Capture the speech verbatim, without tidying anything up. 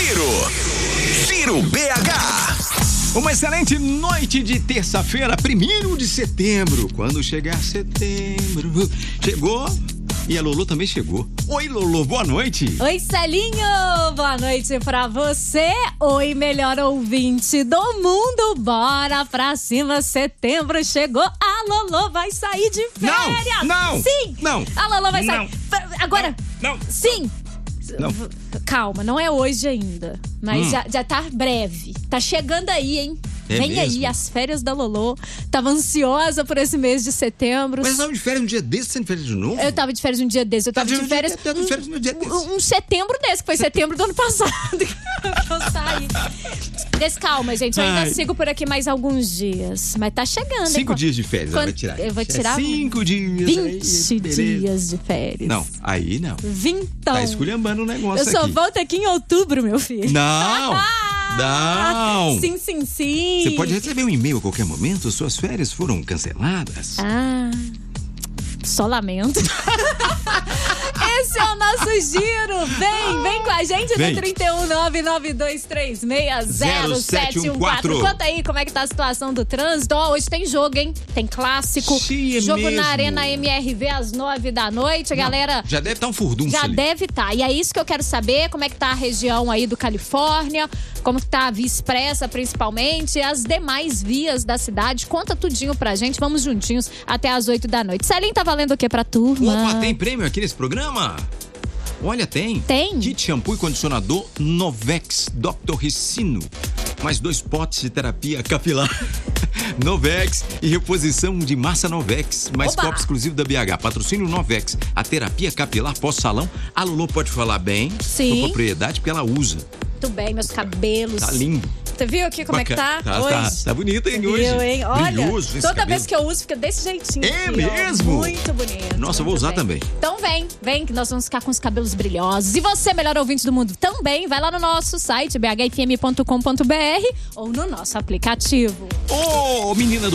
Giro, Giro B H. Uma excelente noite de terça-feira, primeiro de setembro. Quando chegar setembro, chegou e a Lolo também chegou. Oi, Lolo, boa noite. Oi, Celinho, boa noite pra você. Oi, melhor ouvinte do mundo. Bora pra cima, setembro chegou. A Lolo vai sair de férias. Não, não. Sim. Não. A Lolo vai sair. Não. Agora. Não. não Sim. Não. Calma, não é hoje ainda. Mas hum. já, já tá breve. Tá chegando aí, hein? É Vem mesmo? aí as férias da Lolo. Tava ansiosa por esse mês de setembro. Mas estava de férias um dia desse, você de férias de novo? Eu tava de férias um dia desse. Eu tava Tá de férias. Dia, tá de férias no dia desse. Um, um setembro desse, que foi setembro do ano passado. Eu saí. Descalma, gente. Eu ainda Ai. sigo por aqui mais alguns dias. Mas tá chegando, Cinco hein? dias de férias ela Quando- vai tirar. eu vou tirar É cinco dias. vinte aí, beleza. dias de férias. Não, aí não. Vintão. Tá esculhambando o negócio Eu só aqui. volto aqui em outubro, meu filho. Não, não. Sim, sim, sim. Você pode receber um e-mail a qualquer momento, suas férias foram canceladas. Ah, só lamento. Esse é o nosso giro. Vem, vem com a gente Vem. no trinta e um, nove nove dois três seis, zero sete um quatro. Conta aí como é que tá a situação do trânsito. Ó, hoje tem jogo, hein? Tem clássico. Sim, é jogo mesmo. na Arena M R V às nove da noite. A galera Já deve estar um furdunço já ali. deve estar. E é isso que eu quero saber, como é que tá a região aí do Califórnia, como que tá a Via Expressa, principalmente, as demais vias da cidade. Conta tudinho pra gente, vamos juntinhos até às oito da noite. Celinho, tá valendo o que pra turma? Opa, tem prêmio aqui nesse programa? Olha, tem. Tem? Kit shampoo e condicionador Novex doutor Ricino. Mais dois potes de terapia capilar Novex e reposição de massa Novex. Mais Oba! copo exclusivo da B H. Patrocínio Novex. A terapia capilar pós-salão. A Lolo pode falar bem. Sim. Com propriedade, porque ela usa. Muito bem, meus cabelos. Tá lindo. Você viu aqui como Bacana. é que tá, Tá, hoje? tá, tá bonita, hein, Viu, hoje. hein? Olha, Brilhoso esse toda cabelo. vez que eu uso fica desse jeitinho. É aqui, ó. mesmo? Muito bonito. Nossa, eu vou muito usar bem. também. Então vem, vem que nós vamos ficar com os cabelos brilhosos. E você, melhor ouvinte do mundo, também vai lá no nosso site b h f m ponto com ponto b r ou no nosso aplicativo. Ô, menina do